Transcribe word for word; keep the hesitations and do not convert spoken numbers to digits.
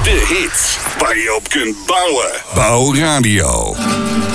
De hits waar je op kunt bouwen. Bouw Radio.